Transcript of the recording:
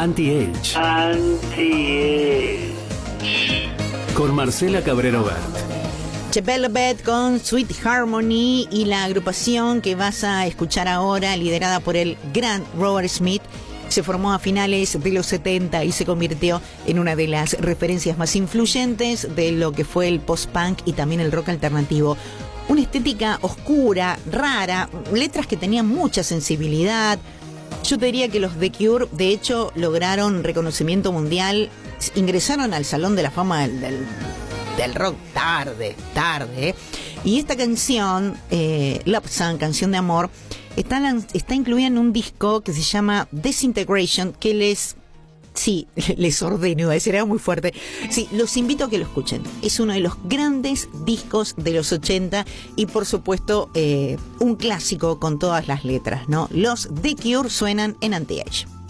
Anti-Age. Con Marcela Cabrero Bert. Chebelebet con Sweet Harmony, y la agrupación que vas a escuchar ahora, liderada por el gran Robert Smith, se formó a finales de los 70 y se convirtió en una de las referencias más influyentes de lo que fue el post-punk y también el rock alternativo. Una estética oscura, rara, letras que tenían mucha sensibilidad. Yo te diría que los The Cure, de hecho, lograron reconocimiento mundial, ingresaron al Salón de la Fama del rock tarde. Y esta canción, Love Song, Canción de Amor, está incluida en un disco que se llama Disintegration, que les ordeno, era muy fuerte. Sí, los invito a que lo escuchen. Es uno de los grandes discos de los 80 y, por supuesto, un clásico con todas las letras, ¿no? Los The Cure suenan en Anti-Age.